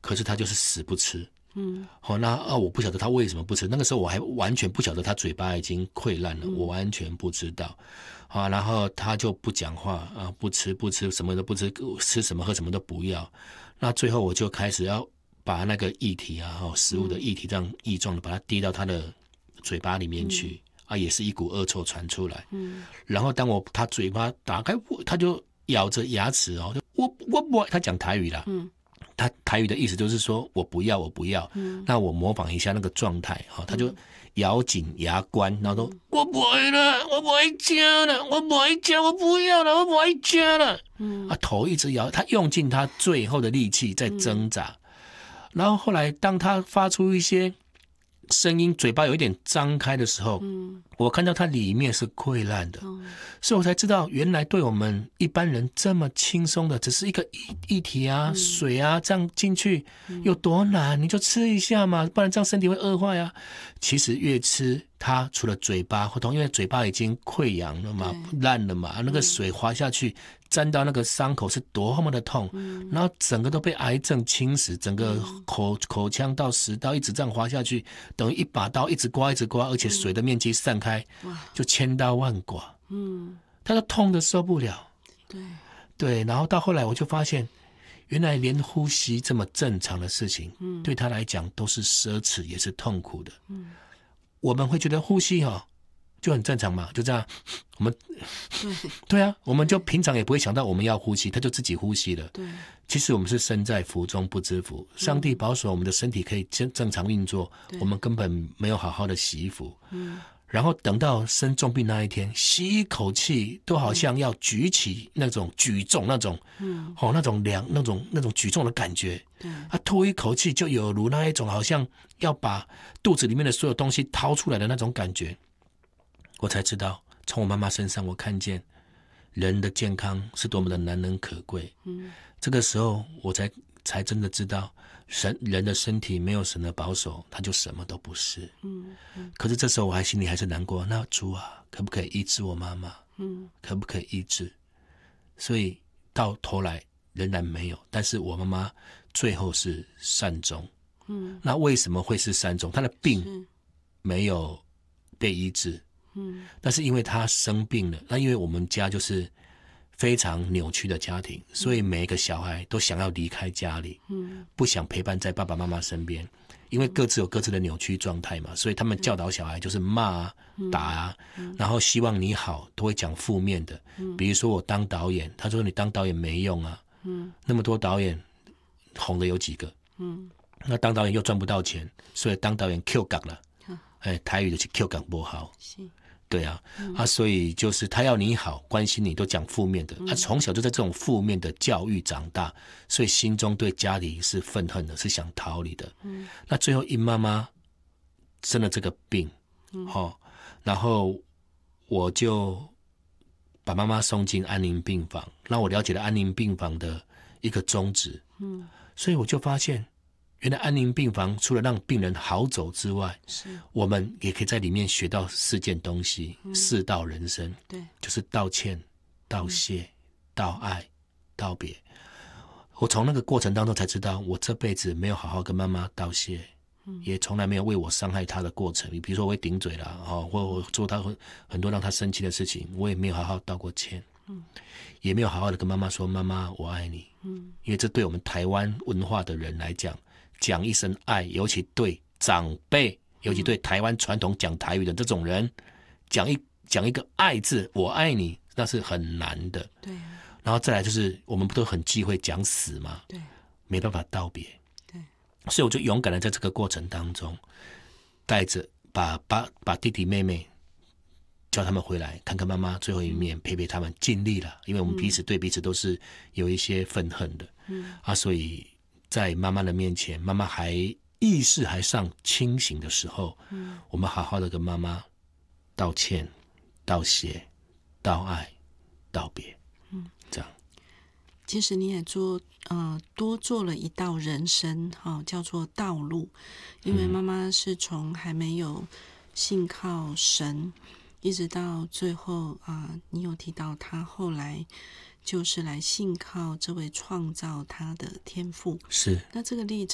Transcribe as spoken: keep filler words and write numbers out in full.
可是他就是死不吃。嗯，好、哦，那啊，我不晓得他为什么不吃。那个时候我还完全不晓得他嘴巴已经溃烂了，嗯、我完全不知道。啊，然后他就不讲话啊，不吃不吃，什么都不吃，吃什么喝什么都不要。那最后我就开始要把那个液体啊，哦，食物的液体这样液状的把它滴到他的嘴巴里面去。嗯啊，也是一股恶臭传出来。嗯，然后当我他嘴巴打开，他就咬着牙齿哦，就我我不，他讲台语啦。嗯，他台语的意思就是说我不要，我不要。嗯，那我模仿一下那个状态哈，他就咬紧牙关，然后说、嗯、我不会了，我不会吃了，我不会吃，我不要了，我不会吃了。嗯，啊，头一直摇，他用尽他最后的力气在挣扎。嗯、然后后来当他发出一些声音，嘴巴有一点张开的时候，嗯，我看到它里面是溃烂的，嗯，所以我才知道原来对我们一般人这么轻松的，只是一个液体啊、嗯、水啊这样进去有多难，你就吃一下嘛，不然这样身体会恶化呀。其实越吃它除了嘴巴会痛，因为嘴巴已经溃疡了嘛，烂了嘛，那个水滑下去沾到那个伤口是多么的痛，嗯，然后整个都被癌症侵蚀，整个口、嗯、口腔到食道一直这样滑下去，等于一把刀一直刮一直刮，而且水的面积散开，嗯、就千刀万剐。嗯，他都痛得受不了。对对，然后到后来我就发现，原来连呼吸这么正常的事情，嗯，对他来讲都是奢侈，也是痛苦的。嗯，我们会觉得呼吸哦就很正常嘛，就这样，我们对对啊，我们就平常也不会想到我们要呼吸，他就自己呼吸了。对，其实我们是身在福中不知福，上帝保守我们的身体可以正正常运作，我们根本没有好好的惜福。嗯。然后等到生重病那一天，吸一口气都好像要举起那种举重那种，嗯，哦，那种凉那种那种举重的感觉。对，他吐一口气就有如那一种好像要把肚子里面的所有东西掏出来的那种感觉。我才知道，从我妈妈身上我看见人的健康是多么的难能可贵。嗯，这个时候我才才真的知道。神人的身体没有神的保守，他就什么都不是。嗯嗯。可是这时候我还心里还是难过。那主啊，可不可以医治我妈妈？嗯，可不可以医治？所以到头来仍然没有。但是我妈妈最后是善终。嗯。那为什么会是善终？她的病没有被医治。嗯。但是因为她生病了，那因为我们家就是非常扭曲的家庭，所以每一个小孩都想要离开家里，嗯，不想陪伴在爸爸妈妈身边，因为各自有各自的扭曲状态嘛，所以他们教导小孩就是骂啊、打啊，然后希望你好，都会讲负面的，比如说我当导演，他说你当导演没用啊，嗯，那么多导演红的有几个，嗯，那当导演又赚不到钱，所以当导演 Q 港了，哎，台语就是 Q 港不好。是对啊，嗯、啊，所以就是他要你好，关心你，都讲负面的。他、嗯啊、从小就在这种负面的教育长大，所以心中对家里是愤恨的，是想逃离的。嗯，那最后因妈妈生了这个病，嗯，哦，然后我就把妈妈送进安宁病房，让我了解了安宁病房的一个宗旨。嗯，所以我就发现。原来安宁病房除了让病人好走之外，是我们也可以在里面学到四件东西，嗯、四道人生，对，就是道歉、道谢、嗯、道爱、道别。我从那个过程当中才知道，我这辈子没有好好跟妈妈道谢，嗯、也从来没有为我伤害她的过程，比如说我会顶嘴啦，哦，或我做她很多让她生气的事情，我也没有好好道过歉，嗯、也没有好好的跟妈妈说妈妈我爱你，嗯、因为这对我们台湾文化的人来讲。讲一声爱，尤其对长辈，尤其对台湾传统讲台语的这种人，讲一讲一个爱字，我爱你，那是很难的。对。然后再来就是，我们不都很忌讳讲死吗？对。没办法道别。对。所以我就勇敢的在这个过程当中，带着把把把弟弟妹妹叫他们回来，看看妈妈最后一面，陪陪他们，尽力了，因为我们彼此对彼此都是有一些愤恨的。嗯。啊，所以。在妈妈的面前，妈妈还意识还尚清醒的时候，嗯，我们好好的跟妈妈道歉、道谢、道爱、道别，嗯，这样。 其实你也做呃多做了一道人生哈、哦，叫做道路，因为妈妈是从还没有信靠神，一直到最后啊、呃，你有提到她后来。就是来信靠这位创造他的天父， 是。 那这个历